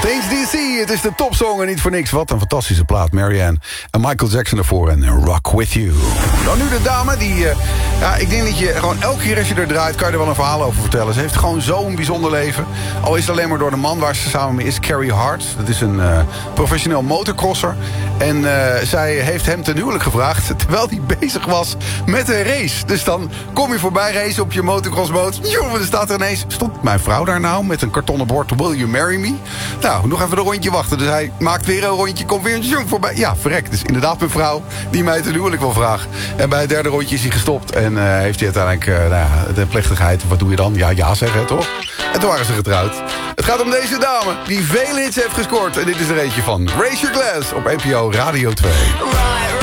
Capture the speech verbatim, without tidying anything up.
Saints D C, het is de topsong en niet voor niks. Wat een fantastische plaat, Marianne. En Michael Jackson ervoor en Rock With You. Dan nu de dame die... Uh, ja, ik denk dat je gewoon elke keer als je er draait... kan je er wel een verhaal over vertellen. Ze heeft gewoon zo'n bijzonder leven. Al is het alleen maar door de man waar ze samen mee is, Carey Hart. Dat is een uh, professioneel motorcrosser. En uh, zij heeft hem ten huwelijk gevraagd... terwijl hij bezig was met een race. Dus dan kom je voorbij racen op je motocrossboot. Jongen, er staat er ineens... Stond mijn vrouw daar nou met een kartonnen bord... Will you marry me? Nou, nog even een rondje wachten. Dus hij maakt weer een rondje, komt weer een jong voorbij. Ja, verrek. Dus inderdaad mijn vrouw die mij ten huwelijk wil vragen. En bij het derde rondje is hij gestopt. En uh, heeft hij uiteindelijk uh, nou ja, de plechtigheid. Wat doe je dan? Ja, ja zeggen, toch? En toen waren ze getrouwd. Het gaat om deze dame die vele hits heeft gescoord. En dit is er eentje van Raise Your Glass op N P O Radio twee.